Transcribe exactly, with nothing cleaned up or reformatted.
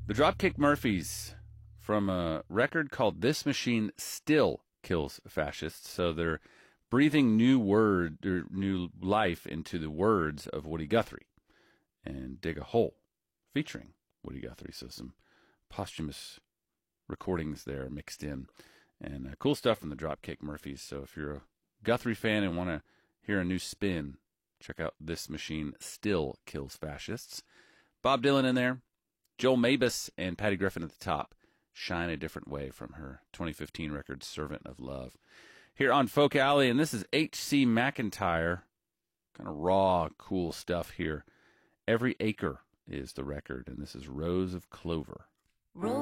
The Dropkick Murphys from a record called This Machine Still Kills Fascists. So they're breathing new word or new life into the words of Woody Guthrie and Dig a Hole featuring Woody Guthrie. So some posthumous recordings there mixed in, and uh, cool stuff from the Dropkick Murphys. So if you're a Guthrie fan and want to hear a new spin, check out This Machine Still Kills Fascists. Bob Dylan in there, Joel Mabus and Patty Griffin at the top. Shine a Different Way from her twenty fifteen record Servant of Love. Here on Folk Alley, and this is H C McIntyre. Kind of raw, cool stuff here. Every Acre is the record, and this is Rose of Clover. Rose